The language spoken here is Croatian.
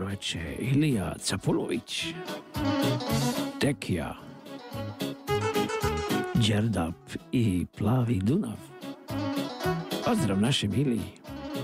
dobro večer, Ilija Capulović, Tekija, Đerdap i Plavi Dunav. Pozdrav našem Iliji.